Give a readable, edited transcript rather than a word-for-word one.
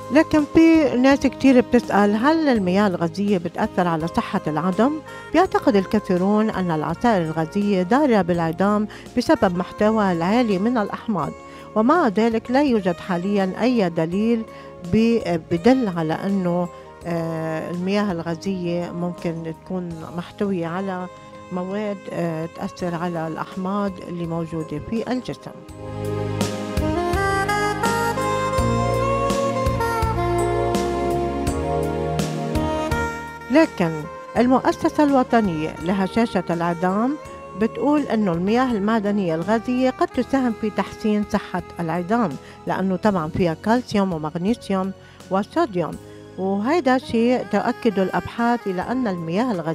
لكن في ناس كتير بتسأل هل المياه الغازية بتأثر على صحة العظم؟ بيعتقد الكثيرون أن العصائر الغازية ضارة بالعظام بسبب محتواها العالي من الأحماض، ومع ذلك لا يوجد حاليا أي دليل بدل على أنه المياه الغازية ممكن تكون محتوية على مواد تأثر على الأحماض اللي موجودة في الجسم. لكن المؤسسة الوطنية لهشاشة العظام بتقول إنه المياه المعدنية الغازية قد تساهم في تحسين صحة العظام، لأنه طبعا فيها كالسيوم ومغنيسيوم وصوديوم، وهذا شيء تؤكد الأبحاث إلى أن المياه الغازية